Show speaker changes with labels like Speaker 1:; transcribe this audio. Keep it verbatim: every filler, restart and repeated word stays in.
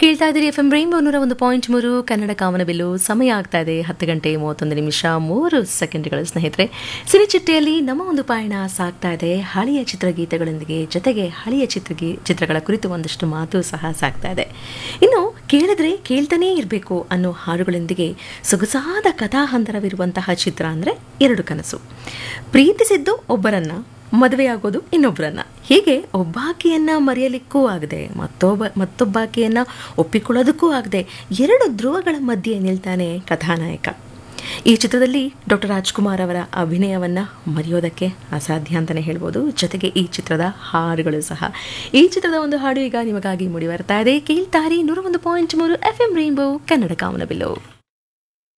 Speaker 1: ಕೇಳ್ತಾ ಇದ್ದೀರಿ F M rainbow ನೂರ ಒಂದು ಪಾಯಿಂಟ್ ಮೂರು ಕನ್ನಡ ಕಾಮನಬಿಲ್ಲು. ಸಮಯ ಆಗ್ತಾ ಇದೆ ಹತ್ತು ಗಂಟೆ ಮೂವತ್ತೊಂದು ನಿಮಿಷ ಮೂರು ಸೆಕೆಂಡ್ಗಳು. ಸ್ನೇಹಿತರೆ, ಸಿನಿಚಿಟ್ಟೆಯಲ್ಲಿ ನಮ್ಮ ಒಂದು ಪಯಣ ಸಾಗ್ತಾ ಇದೆ ಹಳೆಯ ಚಿತ್ರಗೀತೆಗಳೊಂದಿಗೆ, ಜೊತೆಗೆ ಹಳೆಯ ಚಿತ್ರಗೀ ಚಿತ್ರಗಳ ಕುರಿತು ಒಂದಷ್ಟು ಮಾತು ಸಹ ಸಾಗ್ತಾ ಇದೆ. ಇನ್ನು ಕೇಳಿದ್ರೆ ಕೇಳ್ತಾನೇ ಇರಬೇಕು ಅನ್ನೋ ಹಾಡುಗಳೊಂದಿಗೆ ಸೊಗಸಾದ ಕಥಾಹಂದರವಿರುವಂತಹ ಚಿತ್ರ ಅಂದರೆ ಎರಡು ಕನಸು. ಪ್ರೀತಿಸಿದ್ದು ಒಬ್ಬರನ್ನ, ಮದುವೆಯಾಗೋದು ಇನ್ನೊಬ್ಬರನ್ನ. ಹೀಗೆ ಒಬ್ಬಾಕೆಯನ್ನ ಮರೆಯಲಿಕ್ಕೂ ಆಗದೆ, ಮತ್ತೊಬ್ಬ ಮತ್ತೊಬ್ಬಾಕೆಯನ್ನ ಒಪ್ಪಿಕೊಳ್ಳೋದಕ್ಕೂ ಆಗದೆ ಎರಡು ಧ್ರುವಗಳ ಮಧ್ಯೆ ನಿಲ್ತಾನೆ ಕಥಾನಾಯಕ. ಈ ಚಿತ್ರದಲ್ಲಿ ಡಾಕ್ಟರ್ ರಾಜ್ಕುಮಾರ್ ಅವರ ಅಭಿನಯವನ್ನು ಮರೆಯೋದಕ್ಕೆ ಅಸಾಧ್ಯ ಅಂತಲೇ ಹೇಳ್ಬೋದು. ಜೊತೆಗೆ ಈ ಚಿತ್ರದ ಹಾಡುಗಳು ಸಹ. ಈ ಚಿತ್ರದ ಒಂದು ಹಾಡು ಈಗ ನಿಮಗಾಗಿ ಮೂಡಿ ಬರ್ತಾ ಇದೆ. ಕೇಳ್ತಾರೆ ನೂರ ಒಂದು ಪಾಯಿಂಟ್ ಮೂರು ಎಫ್ ಎಂ ರೈನ್ಬೋ ಕನ್ನಡ ಕಾಮನಬಿಲ್ಲು.